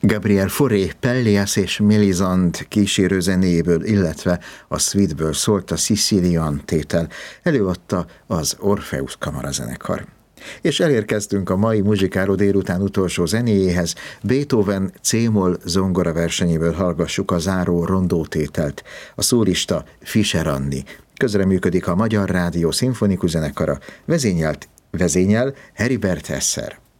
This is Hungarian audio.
Gabriel Fauré, Pelléas és Mélisande kísérő zenéjéből, illetve a Suite-ből szólt a Sicilian tétel. Előadta az Orpheus Kamarazenekar. És elérkeztünk a mai Muzsikáló délután utolsó zenéjéhez. Beethoven C-moll zongora versenyéből hallgassuk a záró rondótételt. A szólista Fischer Anni. Közreműködik a Magyar Rádió Szimfonikus Zenekara, vezényel Heribert Esser.